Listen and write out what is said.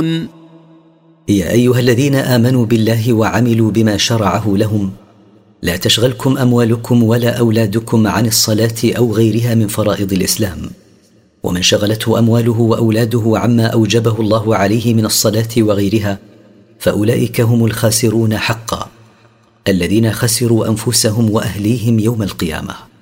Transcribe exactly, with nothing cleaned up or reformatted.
يعقلون. يا أيها الذين آمنوا بالله وعملوا بما شرعه لهم لا تشغلكم أموالكم ولا أولادكم عن الصلاة أو غيرها من فرائض الإسلام، ومن شغلته أمواله وأولاده عما أوجبه الله عليه من الصلاة وغيرها فأولئك هم الخاسرون حقا، الذين خسروا أنفسهم وأهليهم يوم القيامة.